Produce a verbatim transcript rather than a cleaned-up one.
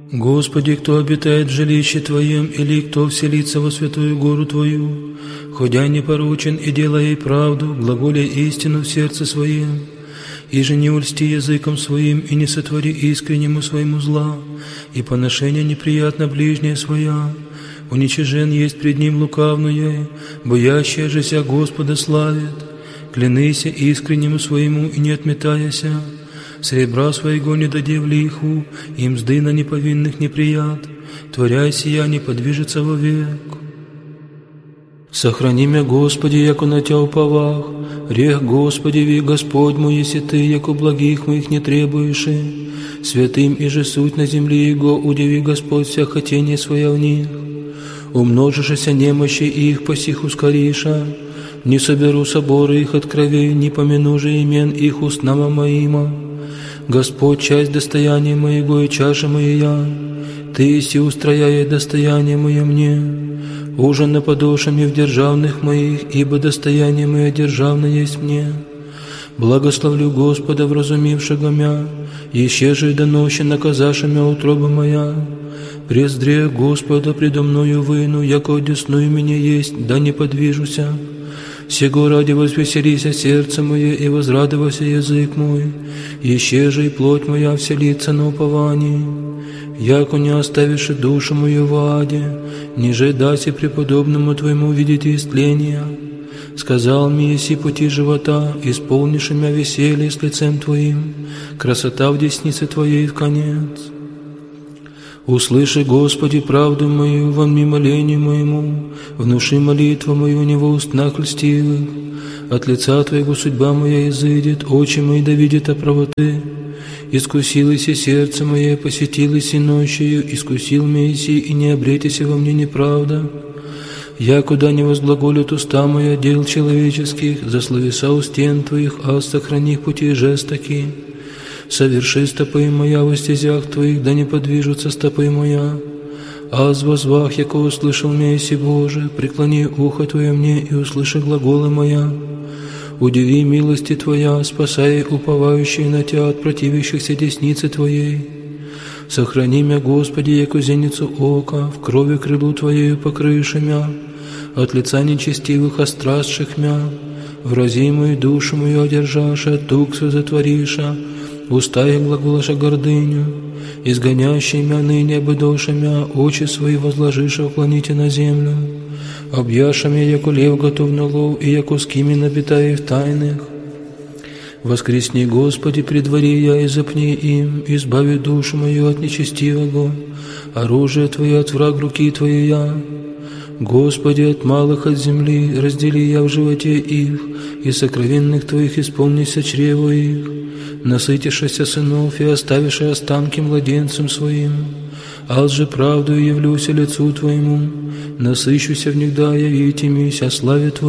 Господи, кто обитает в жилище Твоем, или кто вселится во святую гору Твою, ходя непорочен и делая правду, глаголя истину в сердце своем, и же не ульсти языком своим, и не сотвори искреннему своему зла, и поношение неприятно ближнее своя. Уничижен есть пред ним лукавное, боящая же ся Господа славит. Клянися искреннему своему и не отметаяся, серебра своего не даде в лиху, и мзды на неповинных неприят, творяй сия не подвижется вовек. Сохрани мя, Господи, яко на Тя уповах, рех, Господи, ви Господь мой, еси Ты, яко благих моих не требуешь, святым и же суть на земле Его, удиви Господь вся хотение своя в них. Умножишься немощи их, по сих ускориша, не соберу соборы их от кровей, не помяну же имен их устнама моима. Господь, часть достояния моего и чаша моя, Ты си устрояй достояние мое мне. Ужин на подошами в державных моих, ибо достояние мое державное есть мне. Благословлю Господа, вразумившего мя, еще же и до ночи наказаша мя утроба моя. Прездрее Господа предо мною выну, яко одесную меня есть, да не подвижуся. Сего ради возвеселися сердце мое и возрадовался язык мой, еще же и плоть моя вселится на уповании. Яко не оставишь душу мою в аде, ниже даси преподобному Твоему видеть истления. Сказал мне, еси пути живота, исполнишь мя веселье с лицем Твоим, красота в деснице Твоей в конец. Услыши, Господи, правду мою во мне молению моему, внуши молитву мою не во устнах льстивых. От лица Твоего судьба моя изыдет, очи мои да видят о правоты. Искусилось и сердце мое, посетилось и ночью, искусил Месси, и не обретися во мне неправда. Я куда не возглаголют уста моя дел человеческих, за словеса у стен Твоих, а сохрани пути жестоки. Соверши стопы моя во стезях Твоих, да не подвижутся стопы моя. Аз возвах, яко услышал Месси Боже, преклони ухо Твое мне и услыши глаголы моя. Удиви милости Твоя, спасай уповающие на Тя от противящихся десницы Твоей. Сохрани мя, Господи, яко зеницу ока, в крови крылу Твоею покрыши мя, от лица нечестивых острастших мя. Врази мою душу мою одержаша, туксу затвориша, уста их глаголаша гордыню, изгонящий мя ныне обыдоша мя, очи свои возложиша уклоните на землю. Объяша мя, яко лев готов на лов, и яко скими набитая в тайных. Воскресни, Господи, при дворе я, и запни им, избави душу мою от нечестивого, оружие Твое от враг руки Твоей я. Господи, от малых от земли раздели я в животе их, и сокровенных Твоих исполнися чрево их. Насытишься сынов и оставишь останки младенцам своим. Аз же правду явлюся лицу Твоему, насыщуся внегда явить имися славе Твоей.